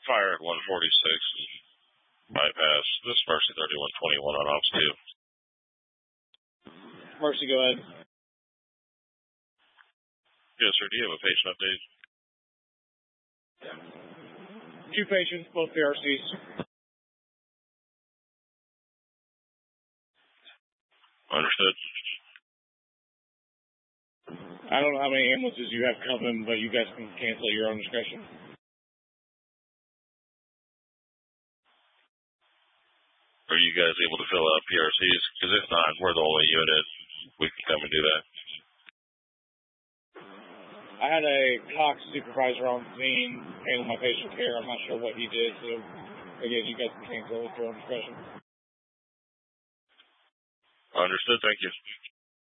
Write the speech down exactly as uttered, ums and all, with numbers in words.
Fire at one forty-six. Bypass. This is Mercy thirty-one twenty-one on ops two. Mercy, go ahead. Yes, sir. Do you have a patient update? Two patients, both P R Cs. Understood. I don't know how many ambulances you have coming, but you guys can cancel at your own discretion. Are you guys able to fill out P R Cs? Because if not, we're the only unit. We can come and do that. I had a Cox supervisor on scene handle my patient care. I'm not sure what he did, so again, you guys can cancel at your own discretion. Understood. Thank you.